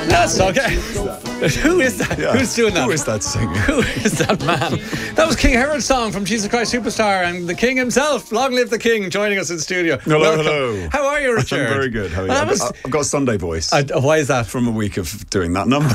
That's okay. Who is that? Yeah. Who's doing that? Who is that singing? Who is that man? That was King Herod's song from Jesus Christ Superstar, and the King himself, long live the King, joining us in studio. Hello, Welcome. hello. How are you, Richard? I'm very good. How are you? Well, I've got a Sunday voice why is that? from a week of doing that number.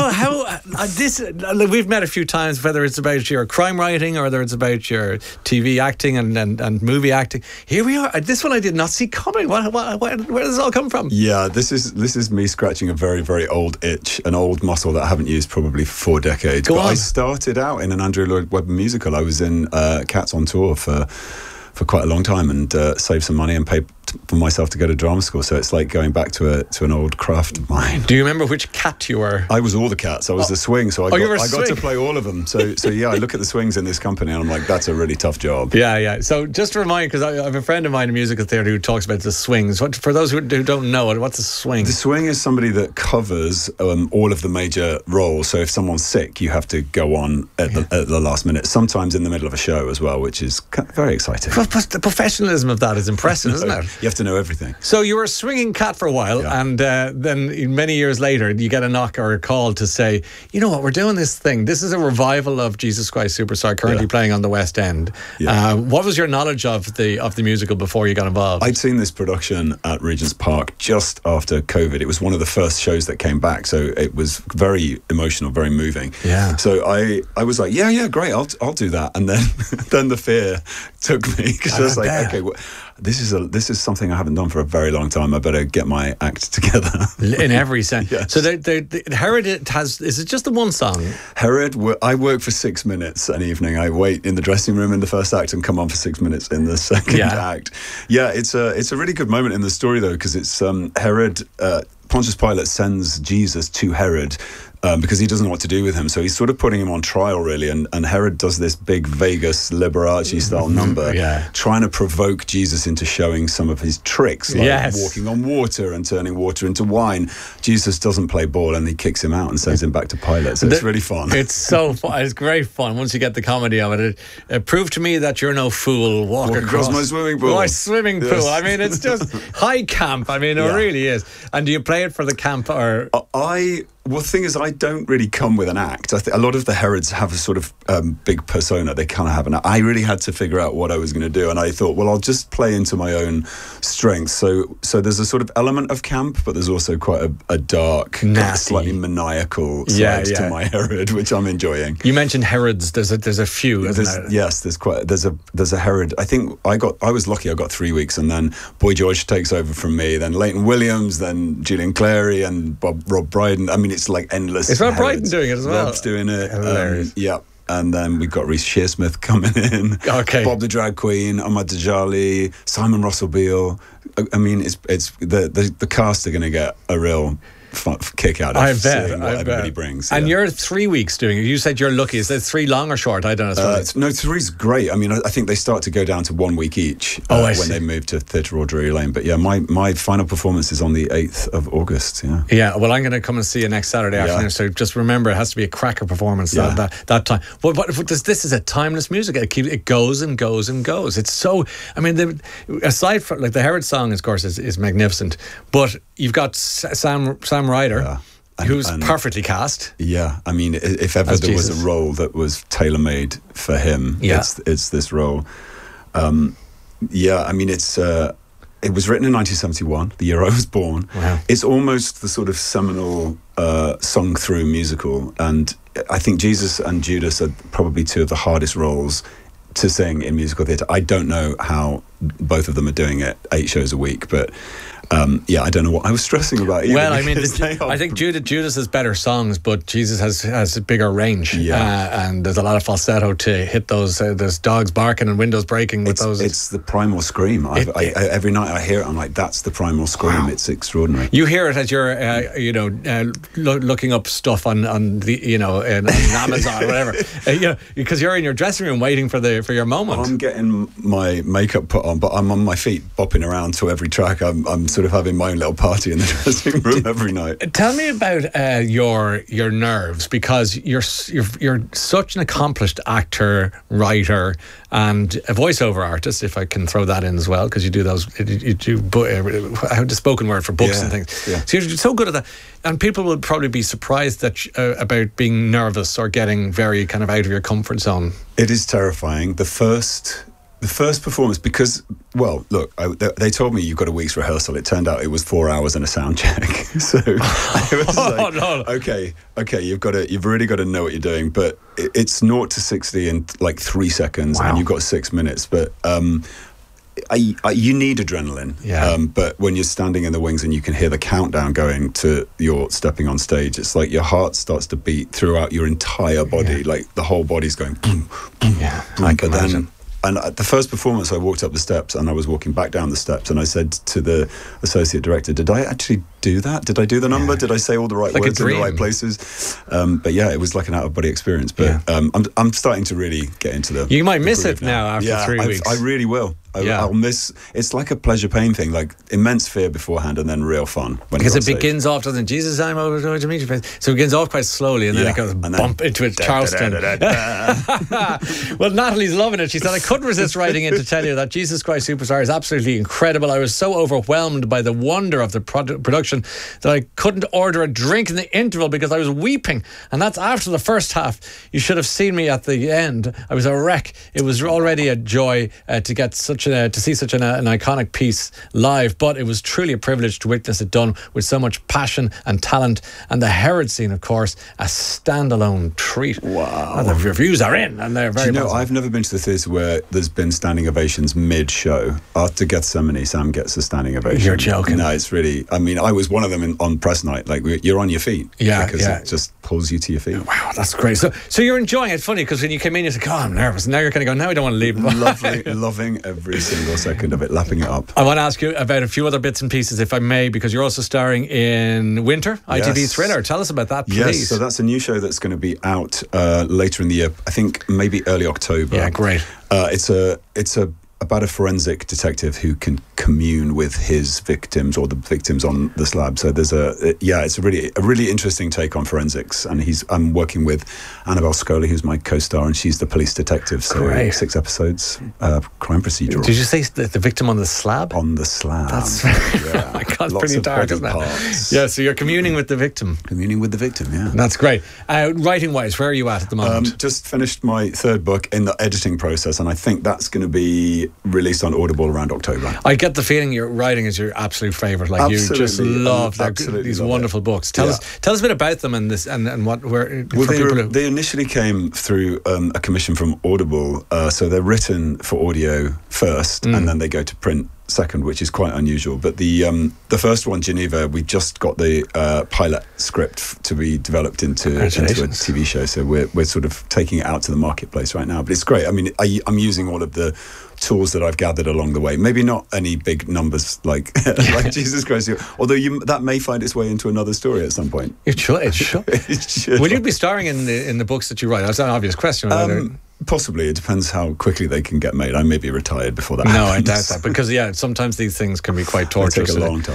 We've met a few times, whether it's about your crime writing or whether it's about your TV acting and movie acting. Here we are. This one I did not see coming. Where does this all come from? Yeah, this is me scratching a very, very old itch, an old muscle that I haven't used probably for 4 decades. Go on. I started out in an Andrew Lloyd Webber musical. I was in Cats on tour for quite a long time and saved some money and paid for myself to go to drama school. So it's like going back to an old craft of mine. Do you remember which cat you were? I was all the cats. I was the swing, so I got to play all of them. So yeah, I look at the swings in this company and I'm like, that's a really tough job. Yeah. So just to remind, because I have a friend of mine, a musical theatre, who talks about the swings. For those who don't know it, what's a swing? The swing is somebody that covers all of the major roles. So if someone's sick, you have to go on at the last minute, sometimes in the middle of a show as well, which is very exciting. But the professionalism of that is impressive, isn't it? You have to know everything. So you were a swinging cat for a while, Yeah. and then many years later, you get a knock or a call to say, you know what, we're doing this thing. This is a revival of Jesus Christ Superstar, currently playing on the West End. Yeah. What was your knowledge of the musical before you got involved? I'd seen this production at Regent's Park just after COVID. It was one of the first shows that came back, so it was very emotional, very moving. Yeah. So I was like, yeah, great, I'll do that. And then then the fear took me because I was like, okay, well, this is something I haven't done for a very long time. I better get my act together. In every sense. Yes. So Herod is it just the one song? Herod, I work for 6 minutes an evening. I wait in the dressing room in the first act and come on for 6 minutes in the second act. Yeah, it's a really good moment in the story though, because it's Herod. Pontius Pilate sends Jesus to Herod because he doesn't know what to do with him. So he's sort of putting him on trial, really. And Herod does this big Vegas Liberace-style number, trying to provoke Jesus into showing some of his tricks, like walking on water and turning water into wine. Jesus doesn't play ball, and he kicks him out and sends him back to Pilate. So it's really fun. It's so fun. It's great fun once you get the comedy of it. It proved to me that you're no fool. Walk across my swimming pool. My swimming pool. I mean, it's just high camp. I mean, it really is. And do you play it for the camp or? Well, the thing is, I don't really come with an act. I think a lot of the Herods have a sort of big persona. They kind of have an act. I really had to figure out what I was going to do, and I thought, well, I'll just play into my own strengths. So there's a sort of element of camp, but there's also quite a dark, slightly maniacal side to my Herod, which I'm enjoying. You mentioned Herods. There's a few, isn't there? Yes, there's a Herod. I think I was lucky. I got 3 weeks, and then Boy George takes over from me. Then Leighton Williams, then Julian Clary, and Rob Brydon. I mean, it's like endless. Is Rob Brydon doing it as well? Rob's doing it. Hilarious. Yeah. And then we've got Reece Shearsmith coming in. Okay. Bob the Drag Queen, Ahmad Dajali, Simon Russell Beale. I mean, it's the cast are going to get a real kick out of seeing what everybody brings. And you're 3 weeks doing it. You said you're lucky. Is that 3 long or short? I don't know. No, 3's great. I mean, I think they start to go down to 1 week each when they move to Theatre Royal Drury Lane. But yeah, my final performance is on the 8th of August. Yeah. Well, I'm going to come and see you next Saturday afternoon. So just remember, it has to be a cracker performance that time. But this is a timeless music. It goes and goes and goes. It's so. I mean, aside from like the Herod song, of course, is magnificent. But you've got Sam Ryder, who's perfectly cast. Yeah, I mean, if ever there was a role that was tailor-made for him, it's this role. I mean, it was written in 1971, the year I was born. Wow. It's almost the sort of seminal sung-through musical, and I think Jesus and Judas are probably 2 of the hardest roles to sing in musical theatre. I don't know how both of them are doing it 8 shows a week, but I don't know what I was stressing about either. Well, I mean, I think Judas has better songs, but Jesus has a bigger range. And there's a lot of falsetto to hit those. There's dogs barking and windows breaking with those. It's the primal scream. Every night I hear it, I'm like, that's the primal scream. Wow. It's extraordinary. You hear it as you're, looking up stuff on the, in Amazon or whatever. Because you're in your dressing room waiting for your moment. I'm getting my makeup put on, but I'm on my feet bopping around to every track. I'm sort of having my own little party in the dressing room every night. Tell me about your nerves, because you're such an accomplished actor, writer, and a voiceover artist, if I can throw that in as well, because you do the spoken word for books and things. Yeah. So you're so good at that, and people will probably be surprised that about being nervous or getting very kind of out of your comfort zone. It is terrifying. The first performance, because, well, look, they told me you've got a week's rehearsal. It turned out it was 4 hours and a sound check. So I was like, no. okay, you've really got to know what you're doing. But it's 0 to 60 in like 3 seconds, and you've got 6 minutes. But you need adrenaline. Yeah. But when you're standing in the wings and you can hear the countdown going to your stepping on stage, it's like your heart starts to beat throughout your entire body. Like the whole body's going boom, boom, boom. I can imagine. And at the first performance, I walked up the steps and I was walking back down the steps, and I said to the associate director, did I actually do that? Did I do the number? Did I say all the right words in the right places? But yeah, it was like an out-of-body experience. But I'm starting to really get into the... You might miss it now after 3 weeks. I really will. I'll miss... It's like a pleasure-pain thing, like immense fear beforehand and then real fun. Because it begins off, doesn't it? Jesus, I'm over to meet you. So it begins off quite slowly, and then it goes bump into it, Charleston. Well, Natalie's loving it. She said, I couldn't resist writing in to tell you that Jesus Christ Superstar is absolutely incredible. I was so overwhelmed by the wonder of the production that I couldn't order a drink in the interval because I was weeping. And that's after the first half. You should have seen me at the end. I was a wreck. It was already a joy to see such an iconic piece live, but it was truly a privilege to witness it done with so much passion and talent. And the Herod scene, of course, a standalone treat. Wow. And the reviews are in, and they're very positive. I've never been to the theatre where there's been standing ovations mid-show. After Gethsemane, Sam gets a standing ovation. You're joking. No, it's really... I mean, I was one of them on press night. Like, you're on your feet. Because it just pulls you to your feet. Wow, that's great. So you're enjoying it. It's funny, because when you came in, you said, I'm nervous. Now you're going to go, now I don't want to leave. Loving every single second of it, lapping it up. I want to ask you about a few other bits and pieces, if I may, because you're also starring in Winter, ITV Thriller. Tell us about that, please. Yes, so that's a new show that's going to be out later in the year. I think maybe early October. Yeah, great. It's about a forensic detective who can commune with his victims or the victims on the slab. So there's it's a really interesting take on forensics, and I'm working with Annabelle Scully, who's my co-star, and she's the police detective. So great. 6 episodes, crime procedural. Did you say the victim on the slab? On the slab. That's oh my God, it's pretty dark, isn't it? Yeah, so you're communing with the victim. Communing with the victim, yeah. That's great. Writing-wise, where are you at the moment? Just finished my 3rd book in the editing process, and I think that's going to be released on Audible around October. I get the feeling your writing is your absolute favourite. Like, absolutely, you just love these wonderful books. Tell us a bit about them and this and what where. Well, they initially came through a commission from Audible, so they're written for audio first, and then they go to print second, which is quite unusual. But the first one, Geneva, we just got the pilot script to be developed into a TV show. So we're sort of taking it out to the marketplace right now. But it's great. I mean, I'm using all of the tools that I've gathered along the way. Maybe not any big numbers like Jesus Christ. Although that may find its way into another story at some point. It should. Will you be starring in the books that you write? That's an obvious question. Possibly. It depends how quickly they can get made. I may be retired before that happens. I doubt that, because sometimes these things can be quite torturous. They take a long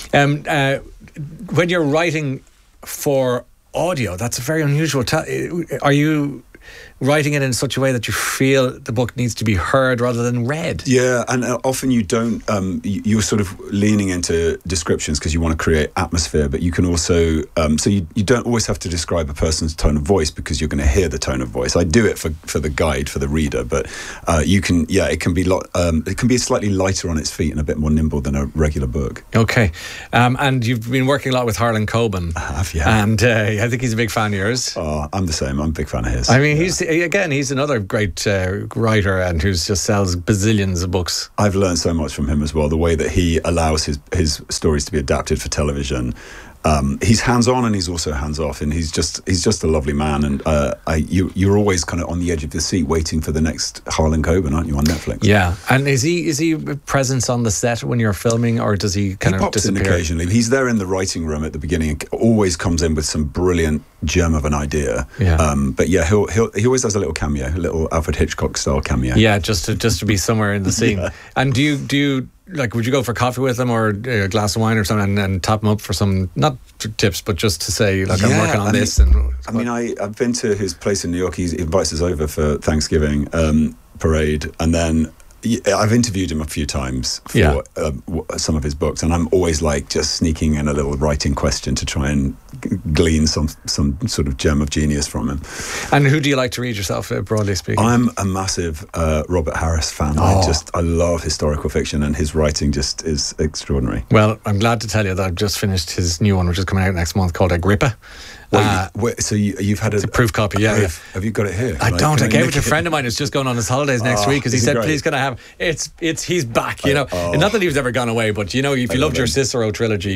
time. When you're writing for audio, that's very unusual. Are you writing it in such a way that you feel the book needs to be heard rather than read? Yeah, and often you don't, you're sort of leaning into descriptions because you want to create atmosphere, but you can also, so you don't always have to describe a person's tone of voice because you're going to hear the tone of voice. I do it for the guide, for the reader, but it can be slightly lighter on its feet and a bit more nimble than a regular book. Okay, and you've been working a lot with Harlan Coben. I have, yeah. And I think he's a big fan of yours. Oh, I'm the same. I'm a big fan of his. I mean, he's another great writer and who just sells bazillions of books. I've learned so much from him as well. The way that he allows his stories to be adapted for television. he's hands-on and he's also hands-off, and he's just a lovely man. And you're always kind of on the edge of the seat waiting for the next Harlan Coben, aren't you, on Netflix? Yeah. And is he a presence on the set when you're filming, or does he kind of disappear? In occasionally. He's there in the writing room at the beginning. Always comes in with some brilliant gem of an idea. Yeah. But yeah, he always does a little cameo, a little Alfred Hitchcock style cameo. Yeah, just to be somewhere in the scene. Yeah. And do you like, would you go for coffee with him or a glass of wine or something and tap him up for some, not tips, but just to say, like, I'm working on this? I've been to his place in New York. He invites us over for Thanksgiving parade, and then I've interviewed him a few times for some of his books, and I'm always like just sneaking in a little writing question to try and glean some sort of gem of genius from him. And who do you like to read yourself, broadly speaking? I'm a massive Robert Harris fan. I love historical fiction, and his writing just is extraordinary. Well, I'm glad to tell you that I've just finished his new one, which is coming out next month, called Agrippa. So you've had a proof copy, yeah. Have you got it here? I don't. I gave it to a friend of mine who's just going on his holidays next week, because he said, please can I have he's back, you know. Not that he was ever gone away, but you know, if you loved your Cicero trilogy,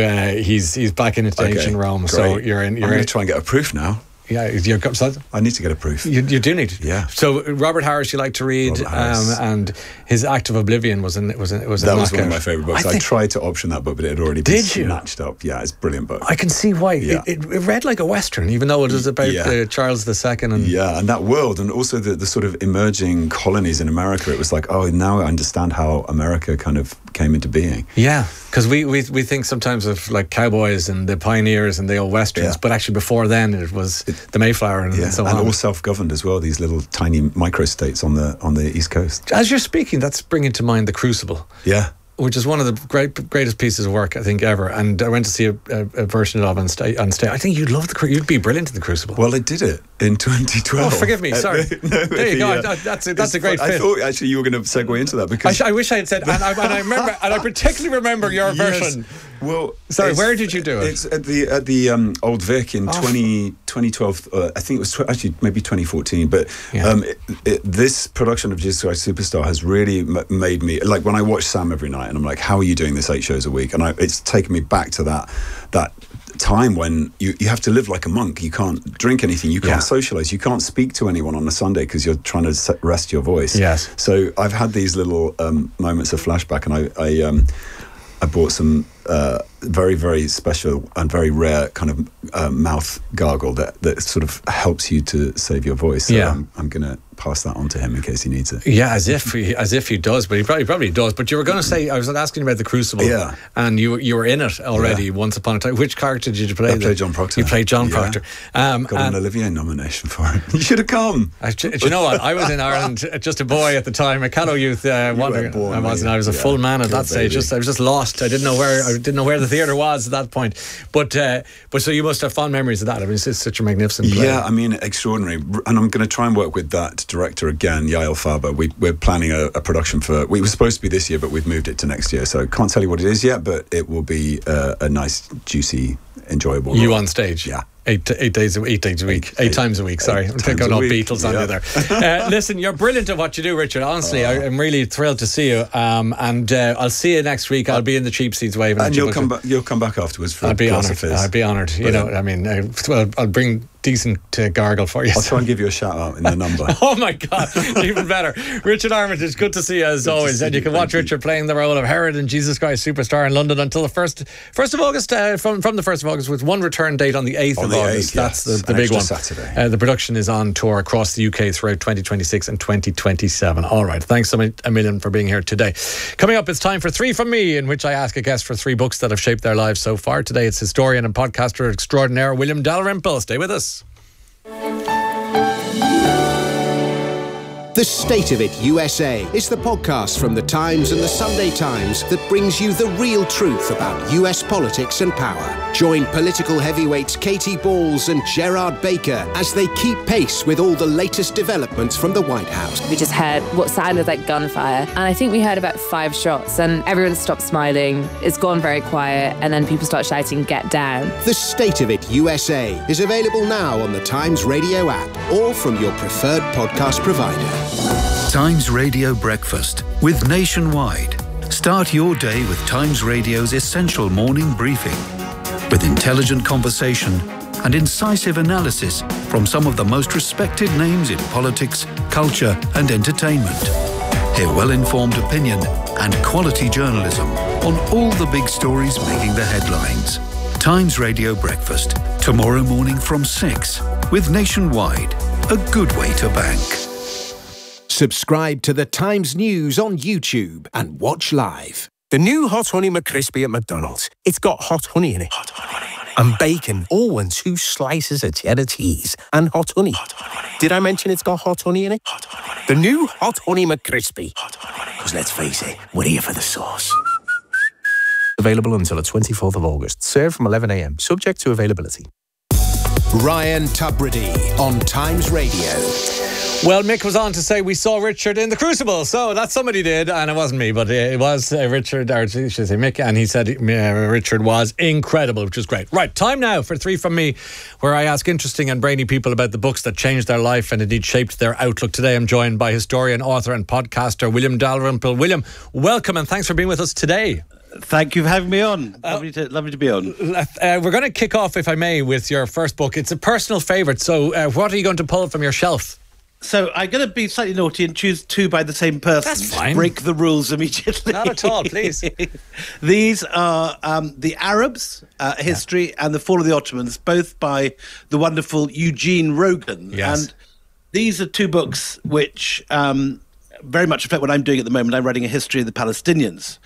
he's back into ancient Rome. Great. So I'm going to try and get a proof now. Yeah, I need to get a proof. You do need to. Yeah. So Robert Harris, you like to read, and his Act of Oblivion was one of my favourite books. I tried to option that book, but it had already been snatched up. Yeah, it's a brilliant book. I can see why. Yeah. It read like a Western, even though it was about Charles II. And that world, and also the sort of emerging colonies in America. It was like, now I understand how America kind of came into being. Yeah, because we think sometimes of like cowboys and the pioneers and the old Westerns, but actually before then it was the Mayflower and so on. And all self-governed as well, these little tiny micro-states on the East Coast. As you're speaking, that's bringing to mind The Crucible. Yeah. Which is one of the greatest pieces of work, I think, ever. And I went to see a version of it on stage. I think you'd love you'd be brilliant in The Crucible. Well, I did it in 2012. Oh, forgive me, sorry. There you go. That's a great fit. I thought actually you were going to segue into that, because I wish I had said, and I remember, and I particularly remember your version. Well, sorry, where did you do it? It's at the Old Vic in 2012. I think it was actually maybe 2014. But this production of Jesus Christ Superstar has really made me, like, when I watch Sam every night, and I'm like, how are you doing this 8 shows a week? And it's taken me back to that time when you have to live like a monk. You can't drink anything, you can't socialise, you can't speak to anyone on a Sunday because you're trying to rest your voice. Yes. So I've had these little moments of flashback, and I bought some very, very special and very rare kind of mouth gargle that sort of helps you to save your voice. So I'm going to pass that on to him in case he needs it. Yeah, as if he does, but he probably does. But you were going to say, I was asking about The Crucible, and you were in it already once upon a time. Which character did you play? I played John Proctor. You played John Proctor. Got an Olivier nomination for it. You should have come. Do you know what? I was in Ireland, just a boy at the time, a Callow youth. I was a full man at that stage. I was just lost. I didn't know where the theatre was at that point. But so you must have fond memories of that. I mean, it's such a magnificent play. Yeah, I mean, extraordinary. And I'm going to try and work with that director again, Yael Faber. We're planning a production we were supposed to be this year, but we've moved it to next year. So can't tell you what it is yet, but it will be a nice, juicy, enjoyable role. You on stage? Yeah. 8 times a week. Sorry, I'm thinking of Beatles on you there. Listen, you're brilliant at what you do, Richard. Honestly, I'm really thrilled to see you. And I'll see you next week. I'll be in the cheap seats waving. And you'll come back afterwards for a glass of fizz. I'd be honoured. You know, I mean, I'll bring decent gargle for you. I'll try and give you a shout out in the number. Oh my God, even better. Richard Armitage, good to see you as always. And you can watch Richard playing the role of Herod in Jesus Christ Superstar in London until the 1st of August, from the 1st of August, with one return date on the 8th of August. That's the big one. Saturday. The production is on tour across the UK throughout 2026 and 2027. All right, thanks a million for being here today. Coming up, it's time for 3 from me, in which I ask a guest for 3 books that have shaped their lives so far. Today it's historian and podcaster extraordinaire William Dalrymple. Stay with us. The State of It USA is the podcast from The Times and The Sunday Times that brings you the real truth about US politics and power. Join political heavyweights Katie Balls and Gerard Baker as they keep pace with all the latest developments from the White House. We just heard what sounded like gunfire, and I think we heard about 5 shots, and everyone stopped smiling. It's gone very quiet, and then people start shouting, "Get down." The State of It USA is available now on the Times Radio app or from your preferred podcast provider. Times Radio Breakfast with Nationwide. Start your day with Times Radio's essential morning briefing. with intelligent conversation and incisive analysis from some of the most respected names in politics, culture and entertainment. Hear well-informed opinion and quality journalism on all the big stories making the headlines. Times Radio Breakfast, tomorrow morning from 6 with Nationwide, a good way to bank. Subscribe to the Times News on YouTube and watch live. The new Hot Honey McCrispy at McDonald's. It's got hot honey in it. Hot honey. And bacon. Oh, and 2 slices of cheddar cheese. And hot honey. Hot honey. Did I mention it's got hot honey in it? Hot honey. The new Hot Honey McCrispy. Hot honey. Because let's face it, we're here for the sauce. Available until the 24th of August. Served from 11 a.m. Subject to availability. Ryan Tubridy on Times Radio. Well, Mick was on to say we saw Richard in The Crucible, so that somebody did, and it wasn't me, but it was Richard, or should I say Mick, and he said Richard was incredible, which is great. Right, time now for 3 from me, where I ask interesting and brainy people about the books that changed their life and indeed shaped their outlook. Today I'm joined by historian, author and podcaster William Dalrymple. William, welcome and thanks for being with us today. Thank you for having me on. Lovely to be on. We're going to kick off, if I may, with your first book. It's a personal favourite, so what are you going to pull from your shelf? So I'm going to be slightly naughty and choose 2 by the same person. That's fine. Break the rules immediately. Not at all, please. These are The Arabs, History, and The Fall of the Ottomans, both by the wonderful Eugene Rogan. Yes. And these are 2 books which very much reflect what I'm doing at the moment. I'm writing a history of the Palestinians.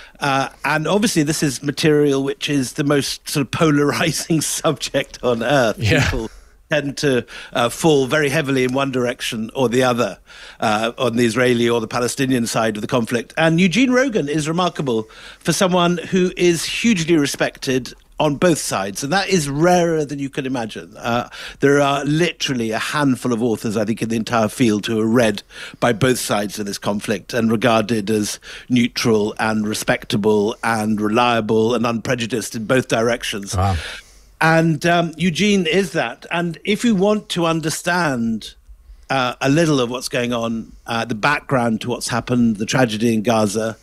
And obviously this is material which is the most sort of polarizing subject on earth. Yeah. People tend to fall very heavily in one direction or the other on the Israeli or the Palestinian side of the conflict. And Eugene Rogan is remarkable for someone who is hugely respected on both sides, and that is rarer than you can imagine. There are literally a handful of authors, I think, in the entire field who are read by both sides of this conflict and regarded as neutral and respectable and reliable and unprejudiced in both directions. Wow. And Eugene is that. And if you want to understand a little of what's going on, the background to what's happened, the tragedy in Gaza,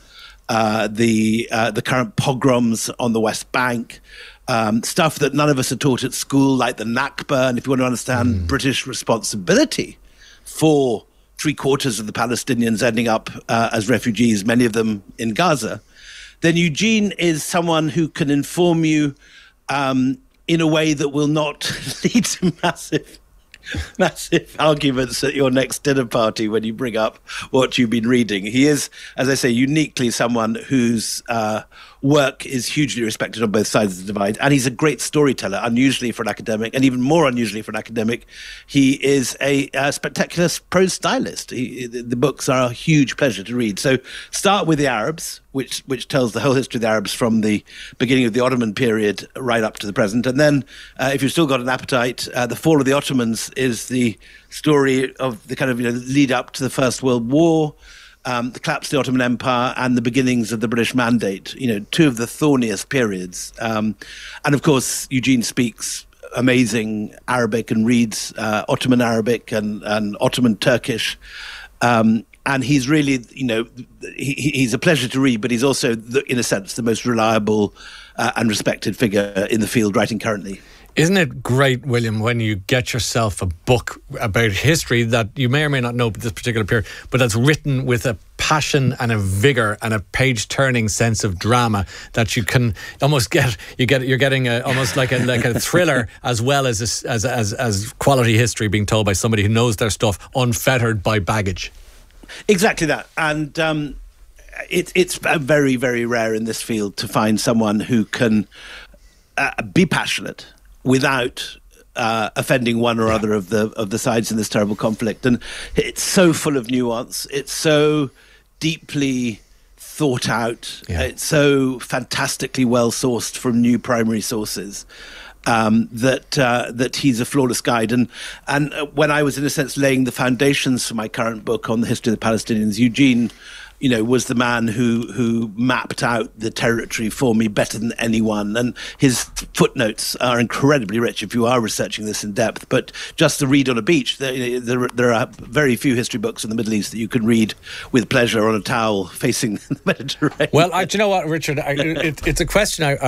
the current pogroms on the West Bank, stuff that none of us are taught at school, like the Nakba, and if you want to understand British responsibility for 3/4 of the Palestinians ending up as refugees, many of them in Gaza, then Eugene is someone who can inform you in a way that will not lead to massive arguments at your next dinner party when you bring up what you've been reading. He is, as I say, uniquely someone whose work is hugely respected on both sides of the divide, and he's a great storyteller, unusually for an academic, and even more unusually for an academic, he is a spectacular prose stylist. The books are a huge pleasure to read. So start with The Arabs, which tells the whole history of the Arabs from the beginning of the Ottoman period right up to the present. And then, if you've still got an appetite, The Fall of the Ottomans is the story of the kind of lead up to the First World War, the collapse of the Ottoman Empire, and the beginnings of the British Mandate. 2 of the thorniest periods. And of course, Eugene speaks amazing Arabic and reads Ottoman Arabic and Ottoman Turkish. And he's really, he's a pleasure to read, but he's also, in a sense, the most reliable and respected figure in the field writing currently. Isn't it great, William, when you get yourself a book about history that you may or may not know this particular period, but that's written with a passion and a vigour and a page-turning sense of drama that you can almost get. You're getting almost like a thriller as well as quality history being told by somebody who knows their stuff, unfettered by baggage. Exactly that, and it's very, very rare in this field to find someone who can be passionate without offending one or other of the sides in this terrible conflict. And it's so full of nuance. It's so deeply thought out. Yeah. It's so fantastically well sourced from new primary sources. That he's a flawless guide. And when I was, in a sense, laying the foundations for my current book on the history of the Palestinians, Eugene, was the man who mapped out the territory for me better than anyone. And his footnotes are incredibly rich if you are researching this in depth. But just to read on a beach, there are very few history books in the Middle East that you can read with pleasure on a towel facing the Mediterranean. Well, do you know what, Richard? It's a question